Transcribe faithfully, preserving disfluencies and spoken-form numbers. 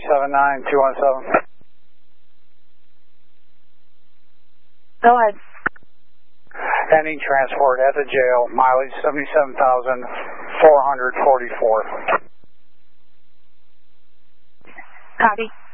seven nine two one seven. Go ahead. Ending transport at the jail, mileage seventy-seven thousand four hundred forty-four. Copy.